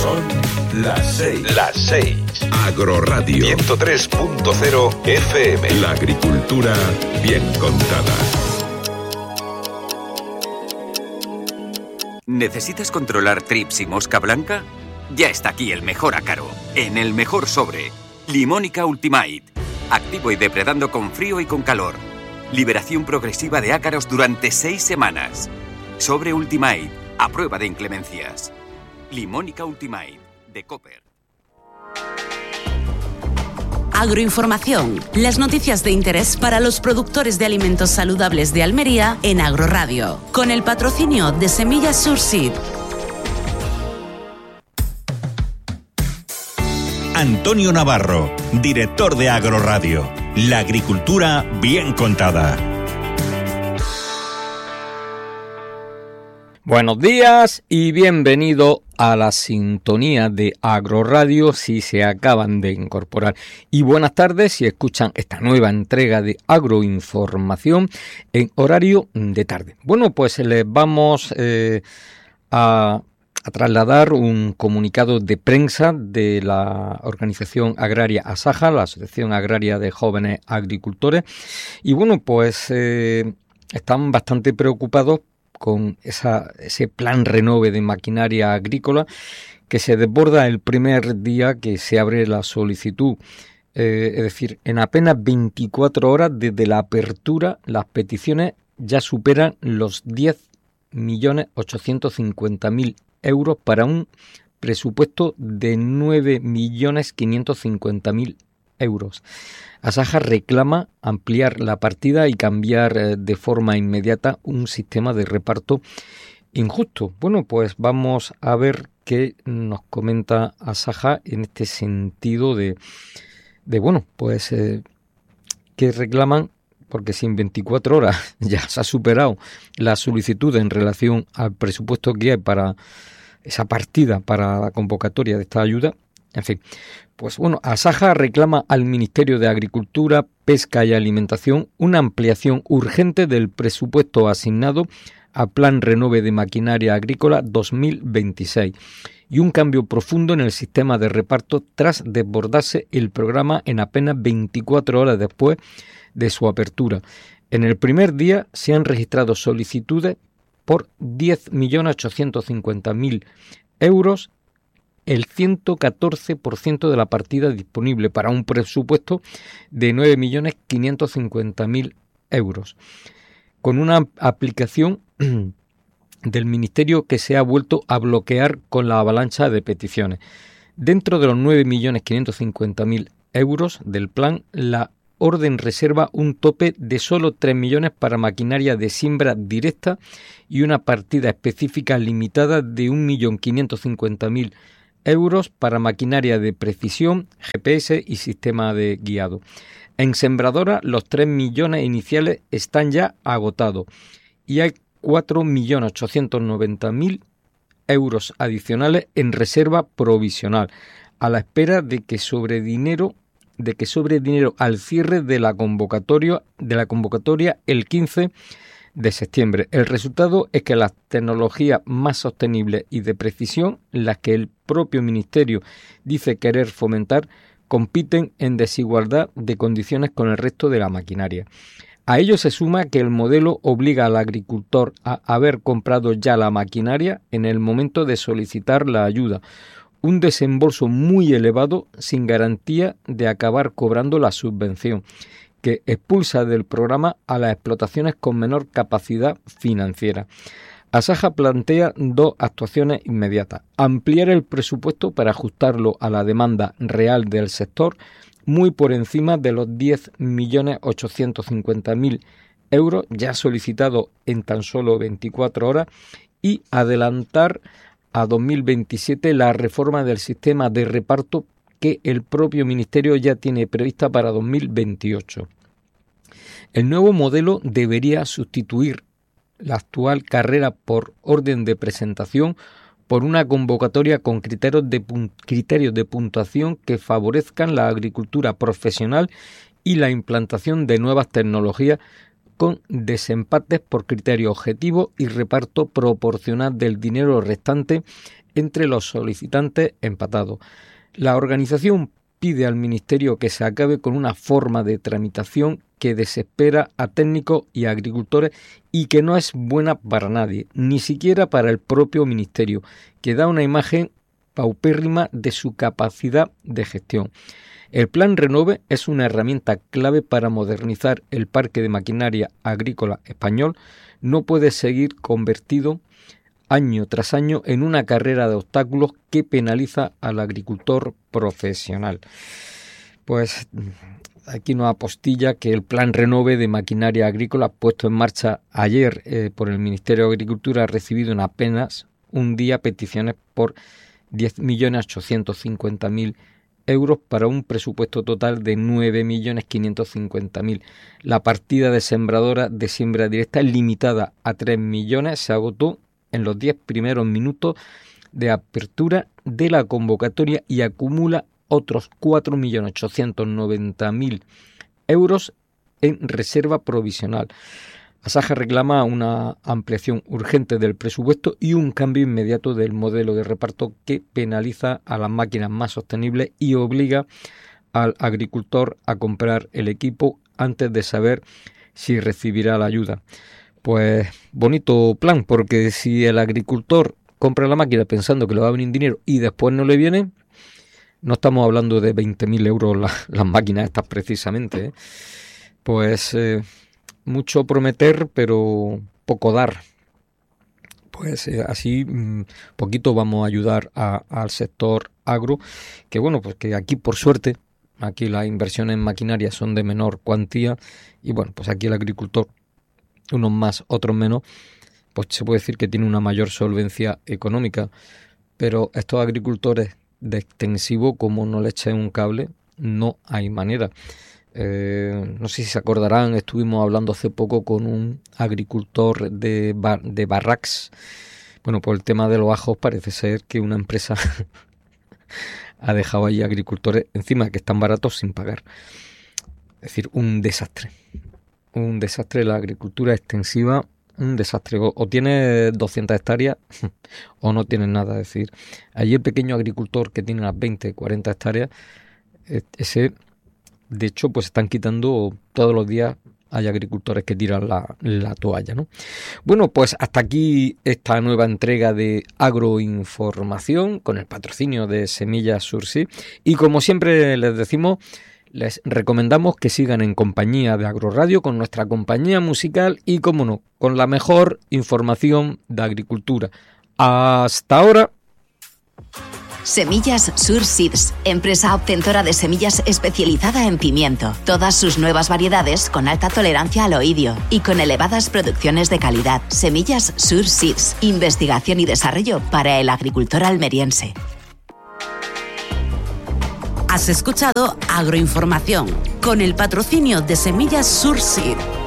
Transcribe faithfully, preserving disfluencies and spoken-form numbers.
Son las seis. Las seis. Agroradio. ciento tres punto cero F M. La agricultura bien contada. ¿Necesitas controlar trips y mosca blanca? Ya está aquí el mejor ácaro, en el mejor sobre. Limónica Ultimate. Activo y depredando con frío y con calor. Liberación progresiva de ácaros durante seis semanas. Sobre Ultimate, a prueba de inclemencias. Limónica Ultimate, de Copper. Agroinformación, las noticias de interés para los productores de alimentos saludables de Almería en Agroradio, con el patrocinio de Semillas Surseed. Antonio Navarro, director de Agroradio. La agricultura bien contada. Buenos días y bienvenido a la sintonía de Agroradio si se acaban de incorporar. Y buenas tardes si escuchan esta nueva entrega de Agroinformación en horario de tarde. Bueno, pues les vamos eh, a, a trasladar un comunicado de prensa de la organización agraria ASAJA, la Asociación Agraria de Jóvenes Agricultores. Y bueno, pues eh, están bastante preocupados con esa, ese plan renove de maquinaria agrícola que se desborda el primer día que se abre la solicitud. Eh, es decir, en apenas veinticuatro horas desde la apertura, las peticiones ya superan los diez millones ochocientos cincuenta mil euros para un presupuesto de nueve millones quinientos cincuenta mil euros. ASAJA reclama ampliar la partida y cambiar eh, de forma inmediata un sistema de reparto injusto. Bueno, pues vamos a ver qué nos comenta ASAJA en este sentido de, de bueno, pues eh, que reclaman, porque si en veinticuatro horas ya se ha superado la solicitud en relación al presupuesto que hay para esa partida para la convocatoria de esta ayuda. En fin, pues bueno, ASAJA reclama al Ministerio de Agricultura, Pesca y Alimentación una ampliación urgente del presupuesto asignado a Plan Renove de Maquinaria Agrícola dos mil veintiséis y un cambio profundo en el sistema de reparto tras desbordarse el programa en apenas veinticuatro horas después de su apertura. En el primer día se han registrado solicitudes por diez millones ochocientos cincuenta mil euros, el ciento catorce por ciento de la partida disponible para un presupuesto de nueve millones quinientos cincuenta mil euros, con una aplicación del Ministerio que se ha vuelto a bloquear con la avalancha de peticiones. Dentro de los nueve millones quinientos cincuenta mil euros del plan, la orden reserva un tope de solo tres millones para maquinaria de siembra directa y una partida específica limitada de un millón quinientos cincuenta mil euros para maquinaria de precisión, G P S y sistema de guiado. En sembradora, los tres millones iniciales están ya agotados y hay cuatro millones ochocientos noventa mil euros adicionales en reserva provisional, a la espera de que sobre dinero de que sobre dinero al cierre de la convocatoria de la convocatoria el quince de septiembre. El resultado es que las tecnologías más sostenibles y de precisión, las que el propio Ministerio dice querer fomentar, compiten en desigualdad de condiciones con el resto de la maquinaria. A ello se suma que el modelo obliga al agricultor a haber comprado ya la maquinaria en el momento de solicitar la ayuda, un desembolso muy elevado sin garantía de acabar cobrando la subvención, que expulsa del programa a las explotaciones con menor capacidad financiera. ASAJA plantea dos actuaciones inmediatas: ampliar el presupuesto para ajustarlo a la demanda real del sector, muy por encima de los diez millones ochocientos cincuenta mil euros ya solicitados en tan solo veinticuatro horas, y adelantar a dos mil veintisiete la reforma del sistema de reparto que el propio Ministerio ya tiene prevista para dos mil veintiocho. El nuevo modelo debería sustituir la actual carrera por orden de presentación por una convocatoria con criterios de, criterios de puntuación que favorezcan la agricultura profesional y la implantación de nuevas tecnologías, con desempates por criterio objetivo y reparto proporcional del dinero restante entre los solicitantes empatados. La organización pide al Ministerio que se acabe con una forma de tramitación que desespera a técnicos y agricultores y que no es buena para nadie, ni siquiera para el propio Ministerio, que da una imagen paupérrima de su capacidad de gestión. El Plan Renove es una herramienta clave para modernizar el parque de maquinaria agrícola español. No puede seguir convertido año tras año en una carrera de obstáculos que penaliza al agricultor profesional. Pues aquí nos apostilla que el Plan Renove de maquinaria agrícola puesto en marcha ayer eh, por el Ministerio de Agricultura ha recibido en apenas un día peticiones por diez millones ochocientos cincuenta mil euros para un presupuesto total de nueve millones quinientos cincuenta mil. La partida de sembradora de siembra directa limitada a tres millones se agotó en los diez primeros minutos de apertura de la convocatoria y acumula otros cuatro millones ochocientos noventa mil euros en reserva provisional. Asaja reclama una ampliación urgente del presupuesto y un cambio inmediato del modelo de reparto que penaliza a las máquinas más sostenibles y obliga al agricultor a comprar el equipo antes de saber si recibirá la ayuda. Pues bonito plan, porque si el agricultor compra la máquina pensando que le va a venir dinero y después no le viene, no estamos hablando de veinte mil euros la, las máquinas estas precisamente, ¿eh? Pues eh, mucho prometer, pero poco dar. Pues eh, así mmm, poquito vamos a ayudar a, al sector agro, que bueno, pues que aquí por suerte, aquí las inversiones en maquinaria son de menor cuantía y bueno, pues aquí el agricultor, unos más, otros menos, pues se puede decir que tiene una mayor solvencia económica, pero estos agricultores de extensivo, como no le echen un cable, no hay manera. Eh, no sé si se acordarán, estuvimos hablando hace poco con un agricultor de, bar, de Barracks. Bueno, por el tema de los ajos parece ser que una empresa ha dejado ahí agricultores encima que están baratos sin pagar. Es decir, un desastre. Un desastre la agricultura extensiva, un desastre. O, o tiene doscientas hectáreas o no tiene nada. Es decir, allí el pequeño agricultor que tiene unas veinte, cuarenta hectáreas, ese, de hecho, pues están quitando todos los días. Hay agricultores que tiran la, la toalla, ¿no? Bueno, pues hasta aquí esta nueva entrega de Agroinformación con el patrocinio de Semillas Surseed. Y como siempre les decimos, les recomendamos que sigan en compañía de Agroradio con nuestra compañía musical y, como no, con la mejor información de agricultura. Hasta ahora. Semillas Surseeds, empresa obtentora de semillas especializada en pimiento. Todas sus nuevas variedades con alta tolerancia al oidio y con elevadas producciones de calidad. Semillas Surseeds, investigación y desarrollo para el agricultor almeriense. Has escuchado Agroinformación con el patrocinio de Semillas Surseed.